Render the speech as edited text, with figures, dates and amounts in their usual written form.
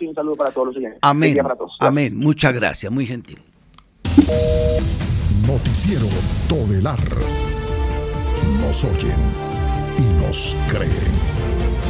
y un saludo para todos los oyentes. Amén. Para todos. Amén. Muchas gracias, muy gentil. Noticiero Todelar. Nos oyen y nos creen.